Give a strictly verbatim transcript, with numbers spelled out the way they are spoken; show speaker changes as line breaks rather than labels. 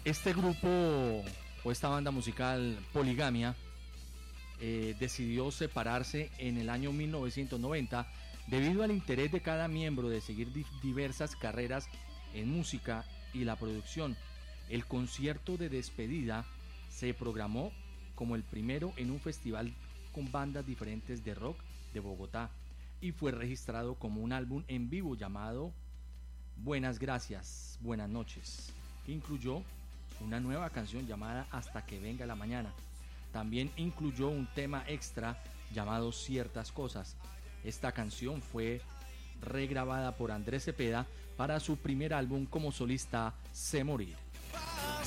Este grupo o esta banda musical Poligamia eh, decidió separarse en el año mil novecientos noventa debido al interés de cada miembro de seguir di- diversas carreras en música y la producción. El concierto de despedida se programó como el primero en un festival con bandas diferentes de rock de Bogotá y fue registrado como un álbum en vivo llamado Buenas Gracias, Buenas Noches, que incluyó una nueva canción llamada Hasta que venga la mañana. También incluyó un tema extra llamado Ciertas Cosas. Esta canción fue regrabada por Andrés Cepeda para su primer álbum como solista, Sé Morir.